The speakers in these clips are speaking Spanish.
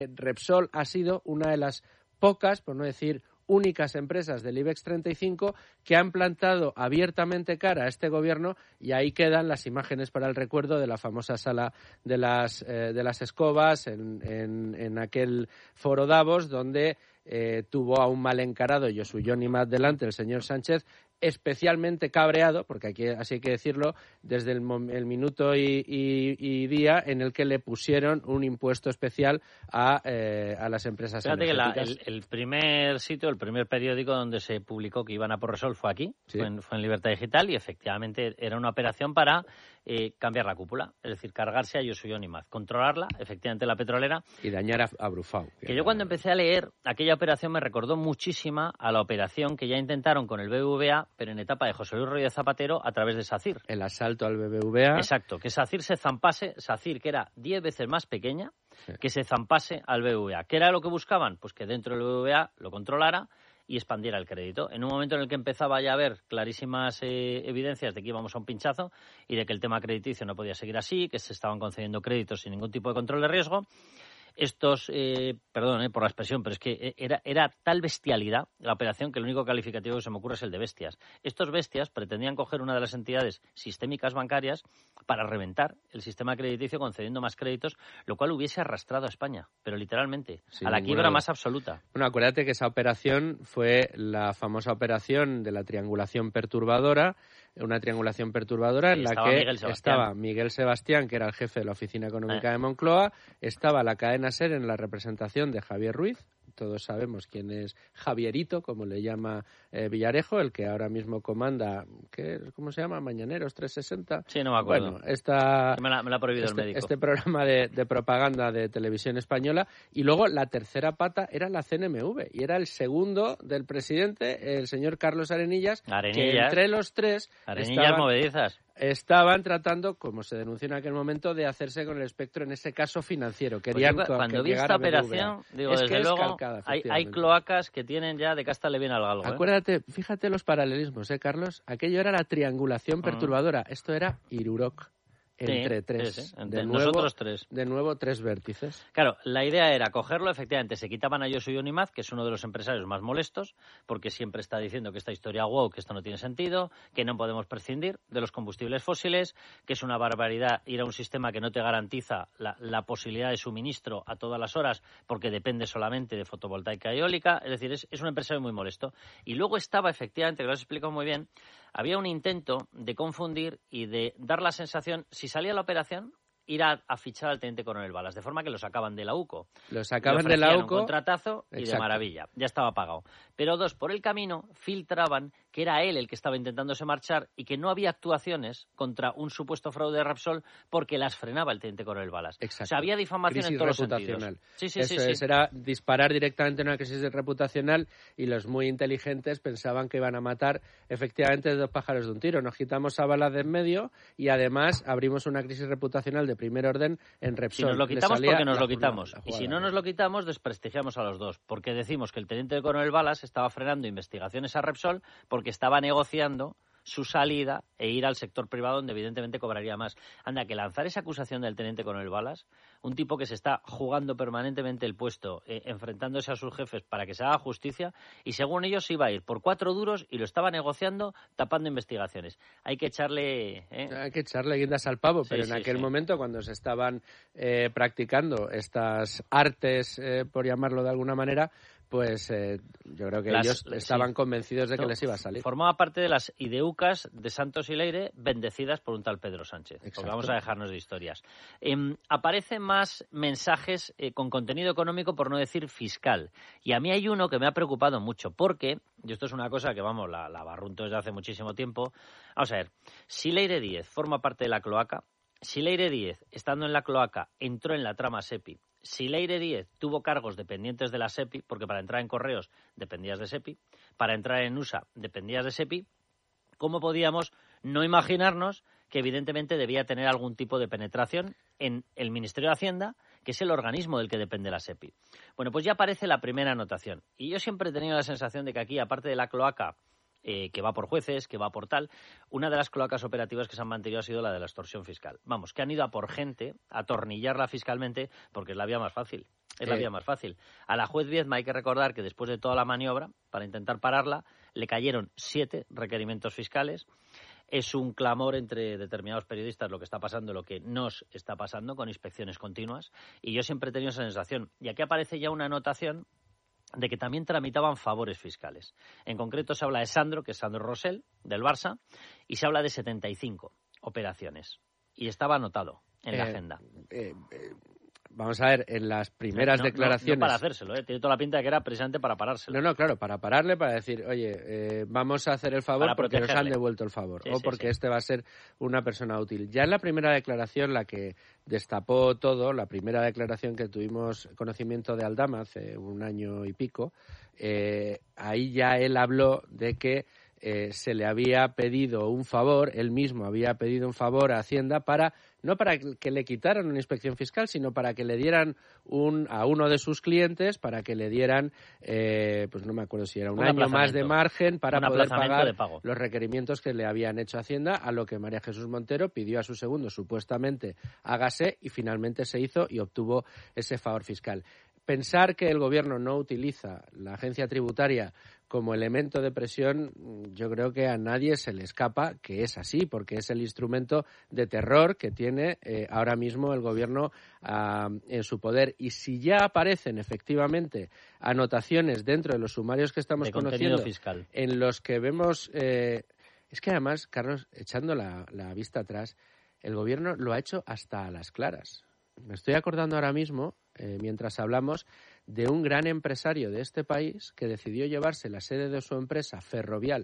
Repsol ha sido una de las pocas, por no decir únicas empresas del IBEX 35 que han plantado abiertamente cara a este gobierno, y ahí quedan las imágenes para el recuerdo de la famosa sala de las escobas en aquel foro Davos, donde tuvo a un mal encarado Josu Jon Imaz delante el señor Sánchez, especialmente cabreado, porque aquí así hay que decirlo, desde el minuto y día en el que le pusieron un impuesto especial a las empresas energéticas. Fíjate que el primer sitio, el primer periódico donde se publicó que iban a por Repsol fue aquí, sí. fue en Libertad Digital, y efectivamente era una operación para cambiar la cúpula, es decir, cargarse a Josu Jon Imaz, controlarla, efectivamente la petrolera. Y dañar a Brufau. Que yo cuando empecé a leer aquella operación me recordó muchísima a la operación que ya intentaron con el BBVA, pero en etapa de José Luis Rodríguez Zapatero a través de SACIR. El asalto al BBVA. Exacto, que SACIR se zampase, SACIR que era 10 veces más pequeña, sí, que se zampase al BBVA. ¿Qué era lo que buscaban? Pues que dentro del BBVA lo controlara y expandiera el crédito. En un momento en el que empezaba ya a haber clarísimas evidencias de que íbamos a un pinchazo y de que el tema crediticio no podía seguir así, que se estaban concediendo créditos sin ningún tipo de control de riesgo, estos, perdón por la expresión, pero es que era tal bestialidad la operación que el único calificativo que se me ocurre es el de bestias. Estos bestias pretendían coger una de las entidades sistémicas bancarias para reventar el sistema crediticio concediendo más créditos, lo cual hubiese arrastrado a España, pero literalmente, a la quiebra más absoluta. Bueno, acuérdate que esa operación fue la famosa operación de la triangulación perturbadora, una triangulación perturbadora en la que estaba Miguel Sebastián, que era el jefe de la Oficina Económica de Moncloa, estaba la cadena SER en la representación de Javier Ruiz. Todos sabemos quién es Javierito, como le llama Villarejo, el que ahora mismo comanda, ¿cómo se llama? Mañaneros 360. Sí, no me acuerdo. Bueno, me la ha prohibido el médico. Este programa de propaganda de televisión española. Y luego la tercera pata era la CNMV, y era el segundo del presidente, el señor Carlos Arenillas, que entre los tres estaban tratando, como se denunció en aquel momento, de hacerse con el espectro, en ese caso financiero. Querían cuando vi esta operación, digo, desde luego, hay cloacas que tienen ya de casta le viene al galgo. Acuérdate, fíjate los paralelismos, Carlos. Aquello era la triangulación perturbadora. Esto era Iruroc. Entre tres. Sí. Entre nosotros tres. De nuevo, tres vértices. Claro, la idea era cogerlo, efectivamente, se quitaban a Josu Jon Imaz, que es uno de los empresarios más molestos, porque siempre está diciendo que esta historia que esto no tiene sentido, que no podemos prescindir de los combustibles fósiles, que es una barbaridad ir a un sistema que no te garantiza la posibilidad de suministro a todas las horas, porque depende solamente de fotovoltaica y eólica, es decir, es un empresario muy molesto. Y luego estaba, efectivamente, que lo has explicado muy bien, había un intento de confundir y de dar la sensación, si salía la operación, ir a fichar al teniente coronel Balas, de forma que lo sacaban de la UCO. Lo sacaban de la UCO. Un contratazo y de maravilla, ya estaba pagado. Pero por el camino filtraban que era él el que estaba intentándose marchar y que no había actuaciones contra un supuesto fraude de Repsol porque las frenaba el teniente coronel Balas. Exacto. O sea, había difamación en todos los sentidos. Sí. Era disparar directamente en una crisis reputacional, y los muy inteligentes pensaban que iban a matar efectivamente dos pájaros de un tiro. Nos quitamos a Balas de en medio y además abrimos una crisis reputacional de primer orden en Repsol. Si nos lo quitamos, porque nos lo quitamos. Y si no nos lo quitamos, desprestigiamos a los dos. Porque decimos que el teniente coronel Balas estaba frenando investigaciones a Repsol porque estaba negociando su salida e ir al sector privado, donde evidentemente cobraría más. Anda, que lanzar esa acusación del teniente coronel Balas, un tipo que se está jugando permanentemente el puesto, enfrentándose a sus jefes para que se haga justicia, y según ellos iba a ir por 4 duros y lo estaba negociando tapando investigaciones. Hay que echarle guindas al pavo, pero en aquel momento, cuando se estaban practicando estas artes, por llamarlo de alguna manera, pues yo creo que ellos estaban convencidos de que les iba a salir. Formaba parte de las ideucas de Santos y Leire, bendecidas por un tal Pedro Sánchez. Exacto. Porque vamos a dejarnos de historias. Aparecen más mensajes con contenido económico, por no decir fiscal. Y a mí hay uno que me ha preocupado mucho, porque, y esto es una cosa que, vamos, la barrunto desde hace muchísimo tiempo. Vamos a ver, si Leire Díez forma parte de la cloaca, si Leire Díez, estando en la cloaca, entró en la trama SEPI, si Leire Díez tuvo cargos dependientes de la SEPI, porque para entrar en Correos dependías de SEPI, para entrar en USA dependías de SEPI, ¿cómo podíamos no imaginarnos que evidentemente debía tener algún tipo de penetración en el Ministerio de Hacienda, que es el organismo del que depende la SEPI? Bueno, pues ya aparece la primera anotación. Y yo siempre he tenido la sensación de que aquí, aparte de la cloaca, que va por jueces, que va por tal, una de las cloacas operativas que se han mantenido ha sido la de la extorsión fiscal. Vamos, que han ido a por gente, a atornillarla fiscalmente, porque es la vía más fácil. Es la vía más fácil. A la juez Viedma hay que recordar que después de toda la maniobra, para intentar pararla, le cayeron 7 requerimientos fiscales. Es un clamor entre determinados periodistas lo que está pasando, lo que nos está pasando con inspecciones continuas. Y yo siempre he tenido esa sensación. Y aquí aparece ya una anotación de que también tramitaban favores fiscales. En concreto se habla de Sandro, que es Sandro Rosell, del Barça, y se habla de 75 operaciones. Y estaba anotado en la agenda. Vamos a ver, en las primeras declaraciones... No para hacérselo, tiene toda la pinta de que era precisamente para parárselo. No, claro, para pararle, para decir, oye, vamos a hacer el favor porque nos han devuelto el favor, porque este va a ser una persona útil. Ya en la primera declaración, la que destapó todo, la primera declaración que tuvimos conocimiento de Aldama hace un año y pico, ahí ya él habló de que se le había pedido un favor, él mismo había pedido un favor a Hacienda no para que le quitaran una inspección fiscal, sino para que le dieran a uno de sus clientes, para que le dieran, pues no me acuerdo si era un año más de margen para poder pagar los requerimientos que le habían hecho Hacienda, a lo que María Jesús Montero pidió a su segundo, supuestamente, hágase, y finalmente se hizo y obtuvo ese favor fiscal. Pensar que el Gobierno no utiliza la agencia tributaria como elemento de presión, yo creo que a nadie se le escapa que es así, porque es el instrumento de terror que tiene ahora mismo el Gobierno en su poder. Y si ya aparecen efectivamente anotaciones dentro de los sumarios que estamos conociendo, fiscal, en los que vemos... es que además, Carlos, echando la vista atrás, el Gobierno lo ha hecho hasta a las claras. Me estoy acordando ahora mismo, mientras hablamos, de un gran empresario de este país que decidió llevarse la sede de su empresa Ferrovial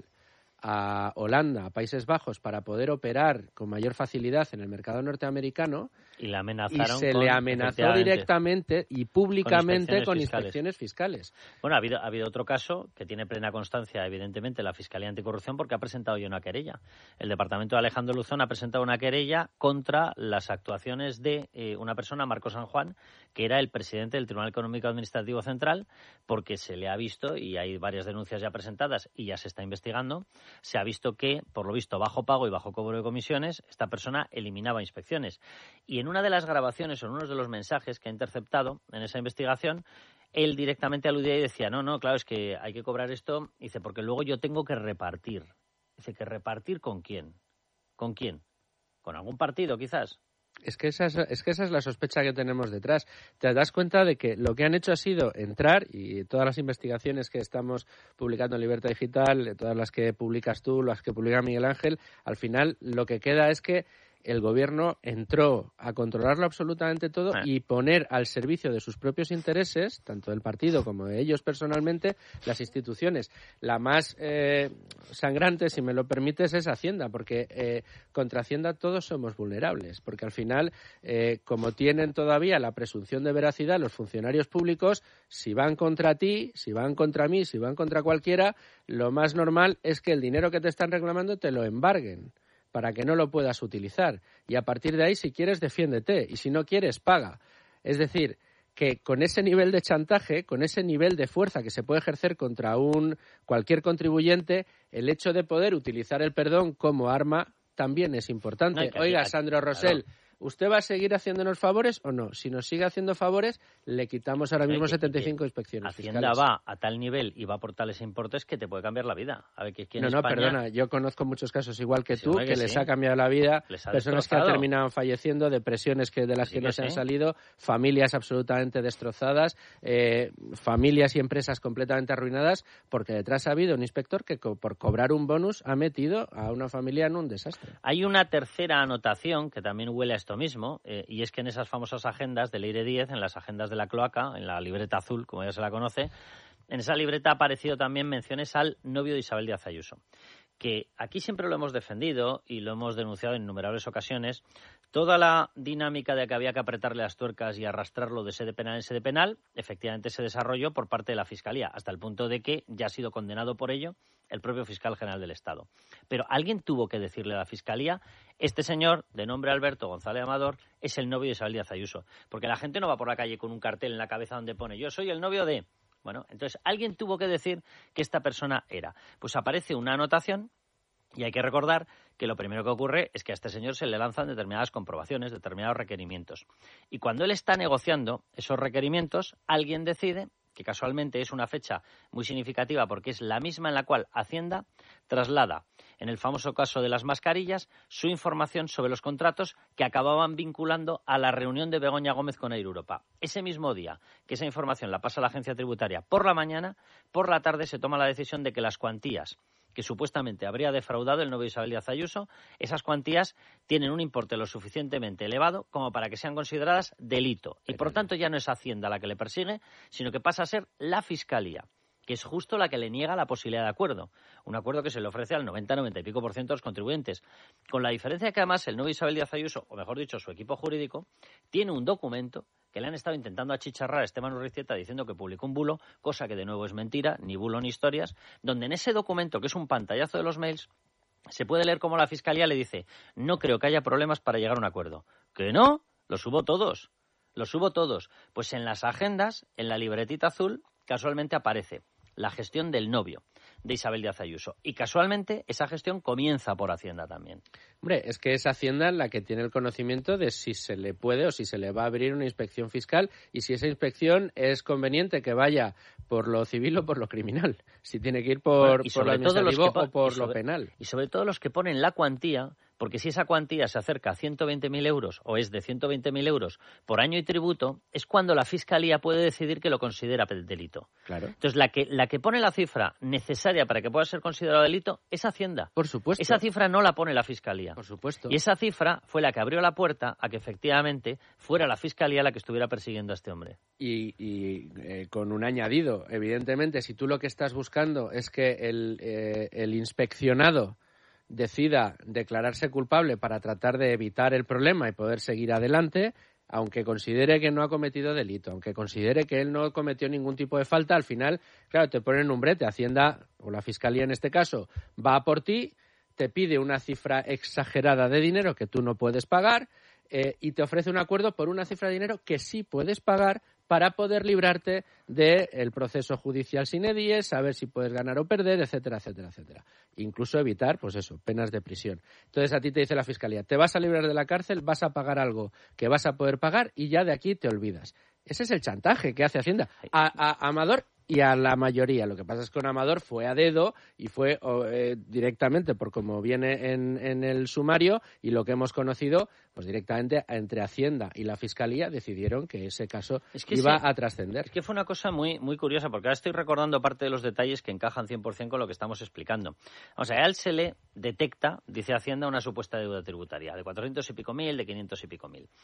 a Holanda, a Países Bajos, para poder operar con mayor facilidad en el mercado norteamericano. Y le amenazaron. Y se le amenazó directamente y públicamente con inspecciones fiscales. Bueno, ha habido otro caso que tiene plena constancia, evidentemente, la Fiscalía Anticorrupción, porque ha presentado ya una querella. El departamento de Alejandro Luzón ha presentado una querella contra las actuaciones de una persona, Marco San Juan, que era el presidente del Tribunal Económico Administrativo Central, porque se le ha visto, y hay varias denuncias ya presentadas y ya se está investigando, se ha visto que, por lo visto, bajo pago y bajo cobro de comisiones, esta persona eliminaba inspecciones. Y en una de las grabaciones o en uno de los mensajes que ha interceptado en esa investigación, él directamente aludía y decía, no, claro, es que hay que cobrar esto, dice, porque luego yo tengo que repartir. Dice, ¿que repartir con quién? ¿Con quién? ¿Con algún partido, quizás? Es que esa es la sospecha que tenemos detrás. Te das cuenta de que lo que han hecho ha sido entrar, y todas las investigaciones que estamos publicando en Libertad Digital, todas las que publicas tú, las que publica Miguel Ángel, al final lo que queda es que el Gobierno entró a controlarlo absolutamente todo y poner al servicio de sus propios intereses, tanto del partido como de ellos personalmente, las instituciones. La más sangrante, si me lo permites, es Hacienda, porque contra Hacienda todos somos vulnerables, porque al final, como tienen todavía la presunción de veracidad los funcionarios públicos, si van contra ti, si van contra mí, si van contra cualquiera, lo más normal es que el dinero que te están reclamando te lo embarguen, para que no lo puedas utilizar. Y a partir de ahí, si quieres, defiéndete. Y si no quieres, paga. Es decir, que con ese nivel de chantaje, con ese nivel de fuerza que se puede ejercer contra cualquier contribuyente, el hecho de poder utilizar el perdón como arma también es importante. Oiga, Sandro Rosell, ¿usted va a seguir haciéndonos favores o no? Si nos sigue haciendo favores, le quitamos ahora mismo 75 inspecciones Hacienda fiscales. va a tal nivel y va por tales importes que te puede cambiar la vida. A ver, que aquí en España... perdona, yo conozco muchos casos igual que tú, que les ha cambiado la vida, personas que han terminado falleciendo, depresiones de las que no se han salido, familias absolutamente destrozadas, familias y empresas completamente arruinadas, porque detrás ha habido un inspector que por cobrar un bonus ha metido a una familia en un desastre. Hay una tercera anotación que también huele a esto mismo, y es que en esas famosas agendas del Leire 10, en las agendas de la cloaca, en la libreta azul, como ya se la conoce, en esa libreta ha aparecido también menciones al novio de Isabel Díaz Ayuso, que aquí siempre lo hemos defendido y lo hemos denunciado en innumerables ocasiones. Toda la dinámica de que había que apretarle las tuercas y arrastrarlo de sede penal en sede penal, efectivamente se desarrolló por parte de la Fiscalía, hasta el punto de que ya ha sido condenado por ello el propio fiscal general del Estado. Pero alguien tuvo que decirle a la Fiscalía, este señor, de nombre Alberto González Amador, es el novio de Isabel Díaz Ayuso. Porque la gente no va por la calle con un cartel en la cabeza donde pone, yo soy el novio de... Bueno, entonces alguien tuvo que decir que esta persona era. Pues aparece una anotación Y hay que recordar que lo primero que ocurre es que a este señor se le lanzan determinadas comprobaciones, determinados requerimientos. Y cuando él está negociando esos requerimientos, alguien decide, que casualmente es una fecha muy significativa porque es la misma en la cual Hacienda traslada, en el famoso caso de las mascarillas, su información sobre los contratos que acababan vinculando a la reunión de Begoña Gómez con Air Europa. Ese mismo día que esa información la pasa a la agencia tributaria por la mañana, por la tarde se toma la decisión de que las cuantías que supuestamente habría defraudado el nuevo Isabel Díaz Ayuso, esas cuantías tienen un importe lo suficientemente elevado como para que sean consideradas delito. Y por tanto ya no es Hacienda la que le persigue, sino que pasa a ser la Fiscalía, que es justo la que le niega la posibilidad de acuerdo. Un acuerdo que se le ofrece al 90 y pico % de los contribuyentes. Con la diferencia que además el nuevo Isabel Díaz Ayuso, o mejor dicho, su equipo jurídico, tiene un documento que le han estado intentando achicharrar a Esteban Urriztieta diciendo que publicó un bulo, cosa que de nuevo es mentira, ni bulo ni historias, donde en ese documento, que es un pantallazo de los mails, se puede leer cómo la Fiscalía le dice: no creo que haya problemas para llegar a un acuerdo. ¿Que no? Los subo todos. Pues en las agendas, en la libretita azul, casualmente aparece la gestión del novio de Isabel Díaz Ayuso. Y casualmente esa gestión comienza por Hacienda también. Hombre, es que es Hacienda la que tiene el conocimiento de si se le puede o si se le va a abrir una inspección fiscal y si esa inspección es conveniente que vaya por lo civil o por lo criminal. Si tiene que ir por lo administrativo o por lo penal. Y sobre todo los que ponen la cuantía, porque si esa cuantía se acerca a 120.000 euros o es de 120.000 euros por año y tributo, es cuando la Fiscalía puede decidir que lo considera delito. Claro. Entonces, la que pone la cifra necesaria para que pueda ser considerado delito es Hacienda. Por supuesto. Esa cifra no la pone la Fiscalía. Por supuesto. Y esa cifra fue la que abrió la puerta a que efectivamente fuera la Fiscalía la que estuviera persiguiendo a este hombre. Y con un añadido. Evidentemente, si tú lo que estás buscando es que el inspeccionado decida declararse culpable para tratar de evitar el problema y poder seguir adelante, aunque considere que no ha cometido delito, aunque considere que él no cometió ningún tipo de falta, al final, claro, te ponen un brete. Hacienda, o la Fiscalía en este caso, va a por ti, te pide una cifra exagerada de dinero que tú no puedes pagar y te ofrece un acuerdo por una cifra de dinero que sí puedes pagar para poder librarte del proceso judicial sine die, saber si puedes ganar o perder, etcétera, etcétera, etcétera. Incluso evitar, pues eso, penas de prisión. Entonces a ti te dice la Fiscalía, te vas a librar de la cárcel, vas a pagar algo que vas a poder pagar y ya de aquí te olvidas. Ese es el chantaje que hace Hacienda a Amador y a la mayoría. Lo que pasa es que con Amador fue a dedo y fue directamente, por como viene en el sumario y lo que hemos conocido, pues directamente entre Hacienda y la Fiscalía decidieron que ese caso iba a trascender. Es que fue una cosa muy, muy curiosa, porque ahora estoy recordando parte de los detalles que encajan 100% con lo que estamos explicando. O sea, a él se le detecta, dice Hacienda, una supuesta deuda tributaria de 400 y pico mil, de 500 y pico mil.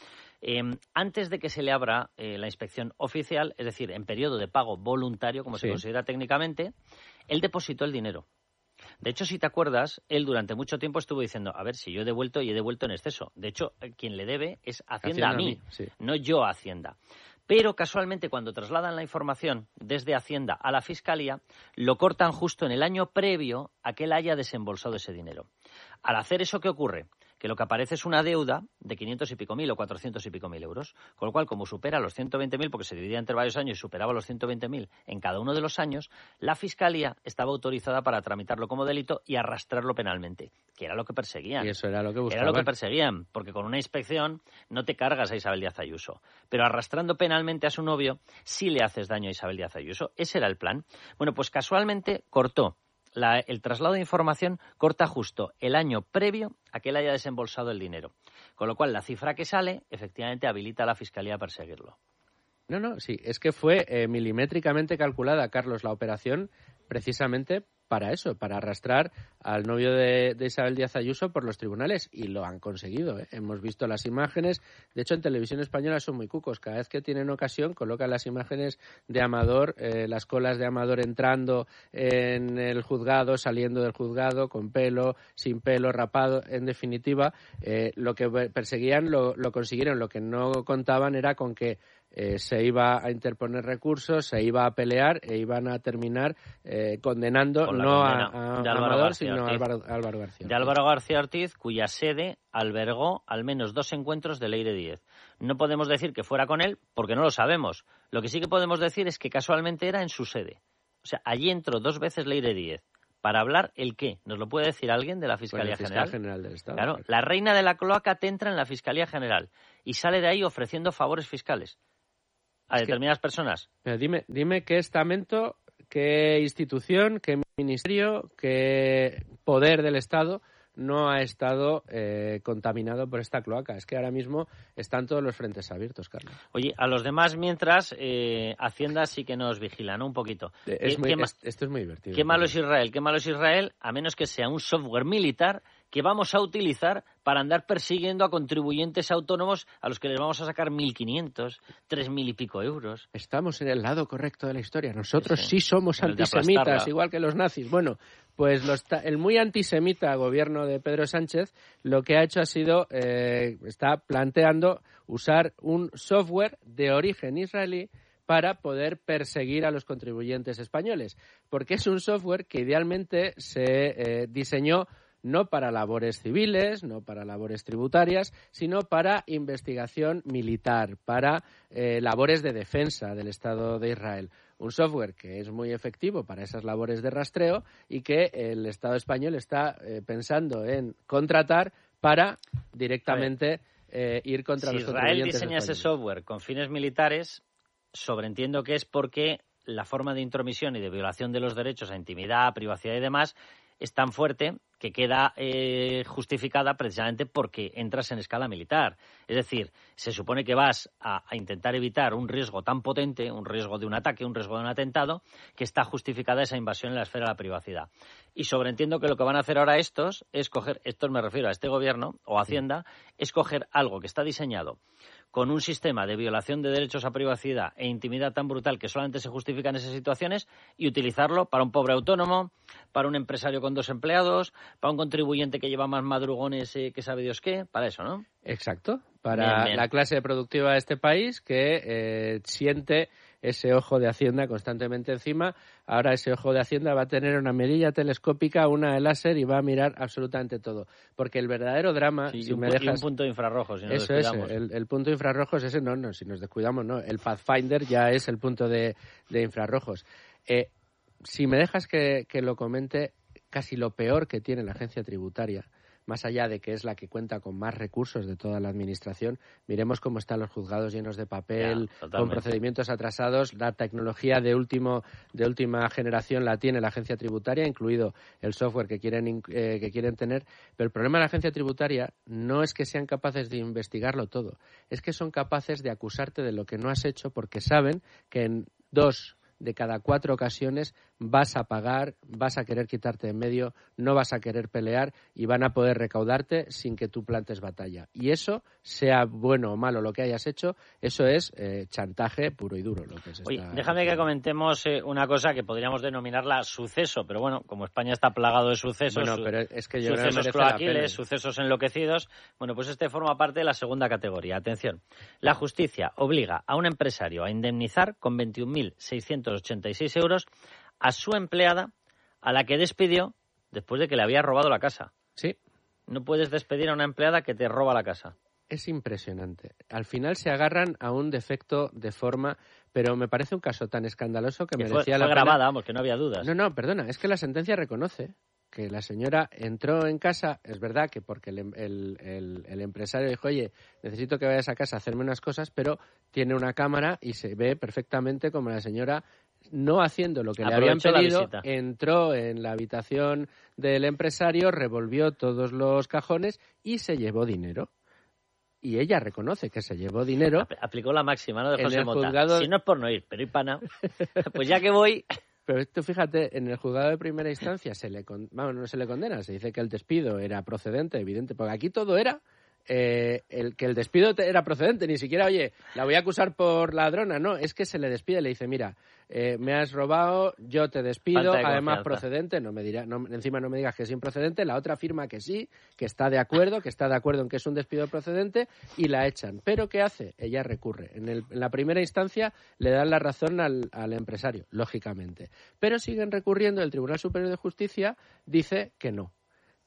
Antes de que se le abra la inspección oficial, es decir, en periodo de pago voluntario, como se considera técnicamente, él depositó el dinero. De hecho, si te acuerdas, él durante mucho tiempo estuvo diciendo, a ver, si yo he devuelto y he devuelto en exceso. De hecho, quien le debe es Hacienda a mí, no yo a Hacienda. Pero casualmente cuando trasladan la información desde Hacienda a la Fiscalía, lo cortan justo en el año previo a que él haya desembolsado ese dinero. Al hacer eso, ¿qué ocurre? Que lo que aparece es una deuda de 500 y pico mil o 400 y pico mil euros, con lo cual, como supera los 120.000, porque se dividía entre varios años y superaba los 120.000 en cada uno de los años, la Fiscalía estaba autorizada para tramitarlo como delito y arrastrarlo penalmente, que era lo que perseguían. Y eso era lo que buscaban. Era lo que perseguían, porque con una inspección no te cargas a Isabel Díaz Ayuso, pero arrastrando penalmente a su novio sí le haces daño a Isabel Díaz Ayuso. Ese era el plan. Bueno, pues casualmente cortó. El traslado de información corta justo el año previo a que él haya desembolsado el dinero. Con lo cual, la cifra que sale, efectivamente, habilita a la Fiscalía a perseguirlo. No, sí, es que fue milimétricamente calculada, Carlos, la operación precisamente para eso, para arrastrar al novio de Isabel Díaz Ayuso por los tribunales, y lo han conseguido, ¿eh? Hemos visto las imágenes, de hecho en Televisión Española son muy cucos, cada vez que tienen ocasión colocan las imágenes de Amador, las colas de Amador entrando en el juzgado, saliendo del juzgado, con pelo, sin pelo, rapado, en definitiva, lo que perseguían lo consiguieron, lo que no contaban era con que se iba a interponer recursos, se iba a pelear e iban a terminar condenando no a Amador, sino a Álvaro García Ortiz. De Álvaro García Ortiz, cuya sede albergó al menos 2 encuentros de Leire Díez. No podemos decir que fuera con él porque no lo sabemos. Lo que sí que podemos decir es que casualmente era en su sede. O sea, allí entró 2 veces Leire Díez para hablar ¿el qué? ¿Nos lo puede decir alguien de la Fiscalía General? General del Estado. Claro, la reina de la cloaca te entra en la Fiscalía General y sale de ahí ofreciendo favores fiscales a determinadas personas. Pero dime qué estamento, qué institución, qué ministerio, qué poder del Estado no ha estado contaminado por esta cloaca. Es que ahora mismo están todos los frentes abiertos, Carlos. Oye, a los demás, mientras, Hacienda sí que nos vigila, ¿no? Un poquito. Esto es muy divertido. ¿Qué malo es Israel? ¿Qué malo es Israel? A menos que sea un software militar que vamos a utilizar para andar persiguiendo a contribuyentes autónomos a los que les vamos a sacar 1.500, 3.000 y pico euros. Estamos en el lado correcto de la historia. Nosotros sí somos antisemitas, igual que los nazis. Bueno, pues el muy antisemita gobierno de Pedro Sánchez lo que ha hecho ha sido, está planteando usar un software de origen israelí para poder perseguir a los contribuyentes españoles. Porque es un software que idealmente se diseñó no para labores civiles, no para labores tributarias, sino para investigación militar, para labores de defensa del Estado de Israel. Un software que es muy efectivo para esas labores de rastreo y que el Estado español está pensando en contratar para directamente ir contra los contribuyentes españoles. Si Israel diseña ese software con fines militares, sobreentiendo que es porque la forma de intromisión y de violación de los derechos a intimidad, privacidad y demás es tan fuerte que queda justificada precisamente porque entras en escala militar. Es decir, se supone que vas a intentar evitar un riesgo tan potente, un riesgo de un ataque, un riesgo de un atentado, que está justificada esa invasión en la esfera de la privacidad. Y sobreentiendo que lo que van a hacer ahora estos me refiero a este gobierno o Hacienda, es coger algo que está diseñado con un sistema de violación de derechos a privacidad e intimidad tan brutal que solamente se justifica en esas situaciones y utilizarlo para un pobre autónomo, para un empresario con 2 empleados, para un contribuyente que lleva más madrugones que sabe Dios qué, para eso, ¿no? Exacto, para la clase productiva de este país que siente ese ojo de Hacienda constantemente encima. Ahora ese ojo de Hacienda va a tener una mirilla telescópica, una de láser y va a mirar absolutamente todo. Porque el verdadero drama... Sí, y un punto de infrarrojos, si nos descuidamos. Eso es, el punto de infrarrojos ese no, si nos descuidamos no. El Pathfinder ya es el punto de infrarrojos. Si me dejas que lo comente, casi lo peor que tiene la agencia tributaria, más allá de que es la que cuenta con más recursos de toda la administración, miremos cómo están los juzgados llenos de papel, con procedimientos atrasados. La tecnología de última generación la tiene la agencia tributaria, incluido el software que quieren tener. Pero el problema de la agencia tributaria no es que sean capaces de investigarlo todo, es que son capaces de acusarte de lo que no has hecho porque saben que en 2 de cada 4 ocasiones vas a pagar, vas a querer quitarte de en medio, no vas a querer pelear y van a poder recaudarte sin que tú plantes batalla. Y eso, sea bueno o malo lo que hayas hecho, eso es chantaje puro y duro. Lo que Oye, déjame que comentemos una cosa que podríamos denominarla suceso, pero bueno, como España está plagado de sucesos, pero es que sucesos cloaquiles, sucesos enloquecidos, bueno, pues este forma parte de la segunda categoría. Atención, la justicia obliga a un empresario a indemnizar con 21.686 euros a su empleada, a la que despidió después de que le había robado la casa. Sí. No puedes despedir a una empleada que te roba la casa. Es impresionante. Al final se agarran a un defecto de forma, pero me parece un caso tan escandaloso que merecía la pena. Fue grabada, vamos, que no había dudas. No, perdona, es que la sentencia reconoce que la señora entró en casa, es verdad que porque el empresario dijo, oye, necesito que vayas a casa a hacerme unas cosas, pero tiene una cámara y se ve perfectamente como la señora, no haciendo lo que le habían pedido, entró en la habitación del empresario, revolvió todos los cajones y se llevó dinero. Y ella reconoce que se llevó dinero. Aplicó la máxima, ¿no?, de José Mota. Si no es por no ir, pero ir para nada. Pues ya que voy... Pero esto, fíjate, en el juzgado de primera instancia no se le condena, se dice que el despido era procedente, evidente, porque aquí todo era que el despido era procedente, ni siquiera, oye, la voy a acusar por ladrona, no, es que se le despide, le dice, mira, me has robado, yo te despido, además procedente, encima no me digas que es improcedente, la otra afirma que sí, que está de acuerdo en que es un despido procedente y la echan. Pero ¿qué hace? Ella recurre. En la primera instancia le dan la razón al empresario, lógicamente, pero siguen recurriendo, el Tribunal Superior de Justicia dice que no.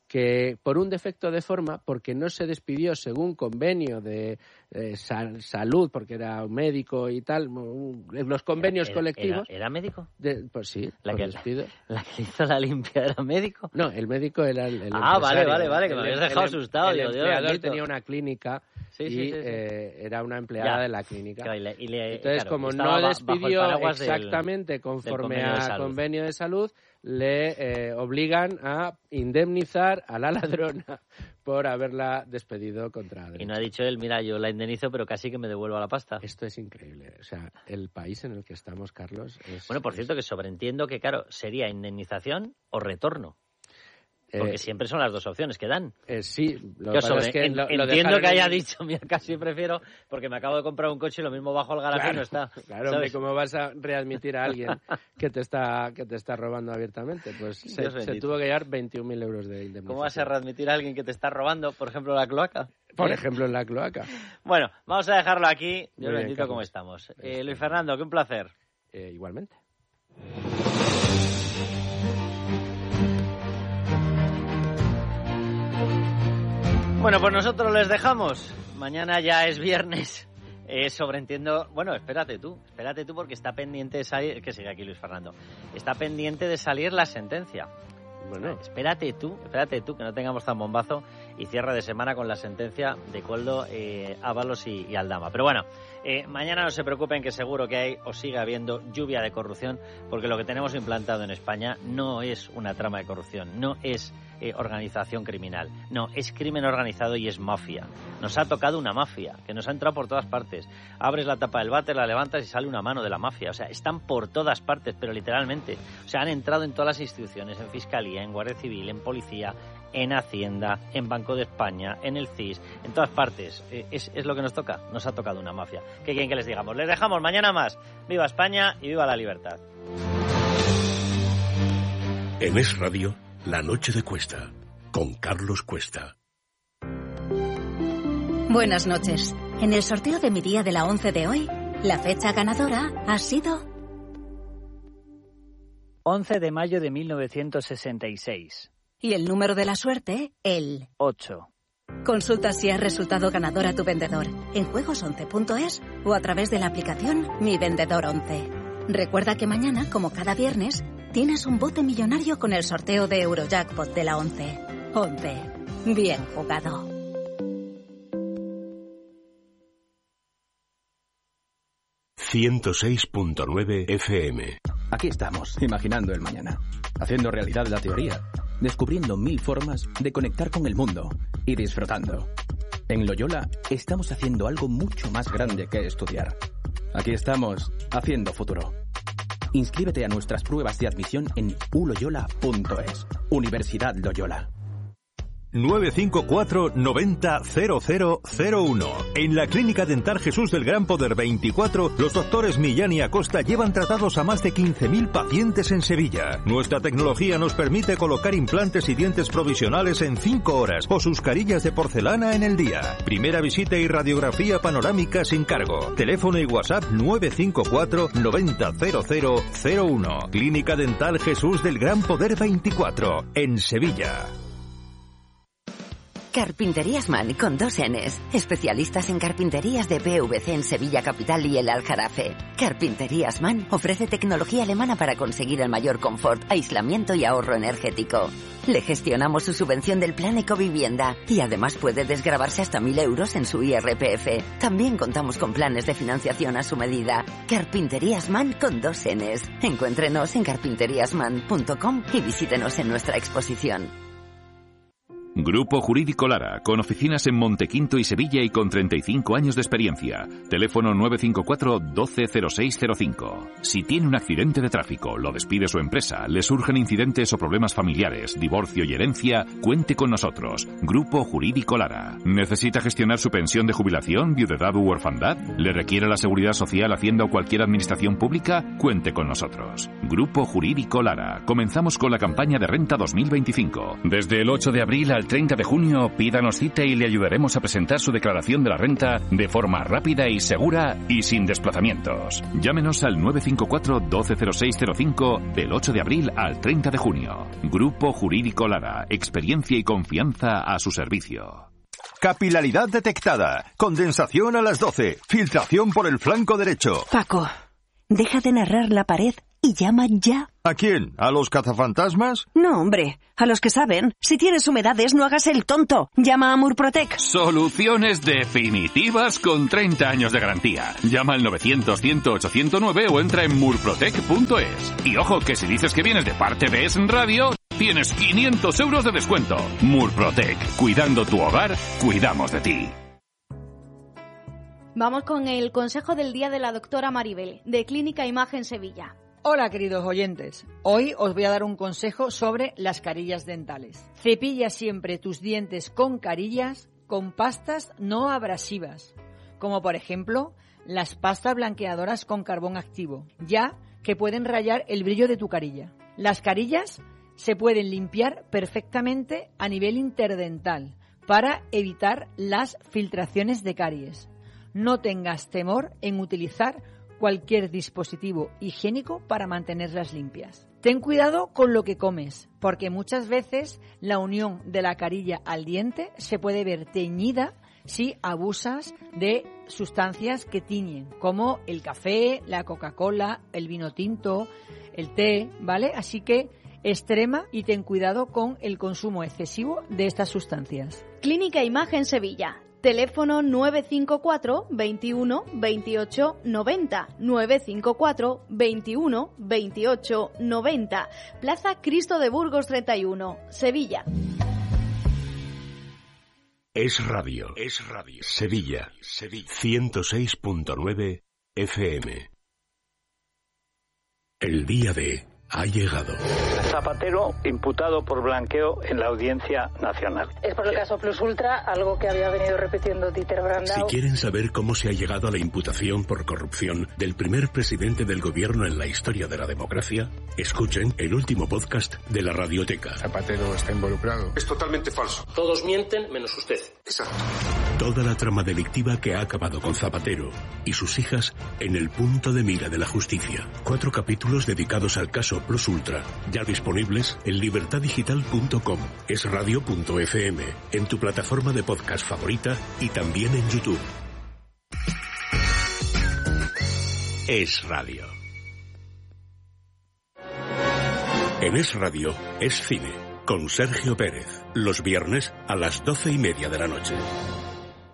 que por un defecto de forma, porque no se despidió según convenio de salud, porque era un médico y tal, los convenios colectivos... ¿Era médico? Pues sí, ¿La por que despido. ¿La que hizo la limpia era médico? No, el médico era el empresario. Vale, que me habías dejado asustado. El empleador tenía una clínica y era una empleada de la clínica. Claro, entonces, claro, como no despidió exactamente conforme a convenio de salud, le obligan a indemnizar a la ladrona por haberla despedido contra derecho. Y no ha dicho él, mira, yo la indemnizo, pero casi que me devuelva la pasta. Esto es increíble. O sea, el país en el que estamos, Carlos... Bueno, por cierto, que sobreentiendo que, claro, sería indemnización o retorno. Porque siempre son las dos opciones que dan. Sí, lo que pasa es que entiendo que haya dicho, mira, casi prefiero, porque me acabo de comprar un coche y lo mismo bajo al garaje y no está. Claro, hombre, ¿cómo vas a readmitir a alguien que te está robando abiertamente? Pues se tuvo que llevar 21.000 euros de indemnización. ¿Cómo vas a readmitir a alguien que te está robando, por ejemplo, la cloaca? Por ejemplo, en la cloaca. Bueno, vamos a dejarlo aquí. Dios bendito, ¿cómo estamos? Luis Fernando, que un placer. Igualmente. Bueno, pues nosotros les dejamos. Mañana ya es viernes. Sobreentiendo... Bueno, espérate tú porque está pendiente de salir... Que sigue aquí Luis Fernando. Está pendiente de salir la sentencia. Bueno, espérate tú, que no tengamos tan bombazo y cierre de semana con la sentencia de Koldo, Ábalos y Aldama. Pero bueno, mañana no se preocupen, que seguro que hay o sigue habiendo lluvia de corrupción, porque lo que tenemos implantado en España no es una trama de corrupción, no es organización criminal, no, es crimen organizado y es mafia. Nos ha tocado una mafia que nos ha entrado por todas partes. Abres la tapa del váter, la levantas y sale una mano de la mafia. O sea, están por todas partes, pero literalmente. O sea, han entrado en todas las instituciones, en Fiscalía, en Guardia Civil, en Policía, en Hacienda, en Banco de España, en el CIS, en todas partes. Es lo que nos toca. Nos ha tocado una mafia. ¿Qué quieren que les digamos? Les dejamos mañana más. ¡Viva España y viva la libertad! En Es Radio, La Noche de Cuesta, con Carlos Cuesta. Buenas noches. En el sorteo de mi día de la 11 de hoy, la fecha ganadora ha sido... 11 de mayo de 1966. Y el número de la suerte, el... 8. Consulta si has resultado ganador a tu vendedor en juegos11.es o a través de la aplicación Mi Vendedor 11. Recuerda que mañana, como cada viernes, tienes un bote millonario con el sorteo de Eurojackpot de la 11. 11. Bien jugado. ...106.9 FM. Aquí estamos, imaginando el mañana, haciendo realidad la teoría, descubriendo 1000 formas de conectar con el mundo y disfrutando. En Loyola estamos haciendo algo mucho más grande que estudiar. Aquí estamos, haciendo futuro. Inscríbete a nuestras pruebas de admisión en uloyola.es. Universidad Loyola. 954 90 0001. En la Clínica Dental Jesús del Gran Poder 24, los doctores Millán y Acosta llevan tratados a más de 15.000 pacientes en Sevilla. Nuestra tecnología nos permite colocar implantes y dientes provisionales en 5 horas o sus carillas de porcelana en el día. Primera visita y radiografía panorámica sin cargo. Teléfono y WhatsApp 954 90 0001. Clínica Dental Jesús del Gran Poder 24, en Sevilla. Carpinterías Man, con 2 Ns. Especialistas en carpinterías de PVC en Sevilla Capital y el Aljarafe. Carpinterías Man ofrece tecnología alemana para conseguir el mayor confort, aislamiento y ahorro energético. Le gestionamos su subvención del plan Ecovivienda y además puede desgravarse hasta 1.000 euros en su IRPF. También contamos con planes de financiación a su medida. Carpinterías Man con 2 Ns. Encuéntrenos en carpinteriasman.com y visítenos en nuestra exposición. Grupo Jurídico Lara, con oficinas en Montequinto y Sevilla y con 35 años de experiencia. Teléfono 954 120605. Si tiene un accidente de tráfico, lo despide su empresa, le surgen incidentes o problemas familiares, divorcio y herencia, cuente con nosotros. Grupo Jurídico Lara. ¿Necesita gestionar su pensión de jubilación, viudedad u orfandad? ¿Le requiere la Seguridad Social, Hacienda o cualquier administración pública? Cuente con nosotros. Grupo Jurídico Lara. Comenzamos con la campaña de renta 2025. Desde el 8 de abril al al 30 de junio, pídanos cita y le ayudaremos a presentar su declaración de la renta de forma rápida y segura y sin desplazamientos. Llámenos al 954 120605 del 8 de abril al 30 de junio. Grupo Jurídico Lara. Experiencia y confianza a su servicio. Capilaridad detectada. Condensación a las 12. Filtración por el flanco derecho. Paco, deja de narrar la pared y llama ya. ¿A quién? ¿A los cazafantasmas? No, hombre, a los que saben. Si tienes humedades, no hagas el tonto. Llama a Murprotec. Soluciones definitivas con 30 años de garantía. Llama al 900-108-109 o entra en murprotec.es. Y ojo, que si dices que vienes de parte de Es Radio, tienes 500 euros de descuento. Murprotec. Cuidando tu hogar, cuidamos de ti. Vamos con el consejo del día de la doctora Maribel, de Clínica Imagen Sevilla. Hola, queridos oyentes. Hoy os voy a dar un consejo sobre las carillas dentales. Cepilla siempre tus dientes con carillas con pastas no abrasivas, como por ejemplo las pastas blanqueadoras con carbón activo, ya que pueden rayar el brillo de tu carilla. Las carillas se pueden limpiar perfectamente a nivel interdental para evitar las filtraciones de caries. No tengas temor en utilizar cualquier dispositivo higiénico para mantenerlas limpias. Ten cuidado con lo que comes, porque muchas veces la unión de la carilla al diente se puede ver teñida si abusas de sustancias que tiñen, como el café, la Coca-Cola, el vino tinto, el té, ¿vale? Así que extrema y ten cuidado con el consumo excesivo de estas sustancias. Clínica Imagen Sevilla. Teléfono 954 21 28 90, 954 21 28 90, Plaza Cristo de Burgos 31, Sevilla. Es Radio. Sevilla. 106.9 FM. El día de ha llegado. Zapatero imputado por blanqueo en la Audiencia Nacional. Es por el caso Plus Ultra, algo que había venido repitiendo Dieter Brandau. Si quieren saber cómo se ha llegado a la imputación por corrupción del primer presidente del gobierno en la historia de la democracia, escuchen el último podcast de la Radioteca. Zapatero está involucrado. Es totalmente falso. Todos mienten menos usted. Exacto. Toda la trama delictiva que ha acabado con Zapatero y sus hijas en el punto de mira de la justicia. 4 capítulos dedicados al caso Plus Ultra, ya disponibles en libertadigital.com, esradio.fm, en tu plataforma de podcast favorita y también en YouTube. Es Radio. En Es Radio es cine, con Sergio Pérez, los viernes a las 12:30 de la noche.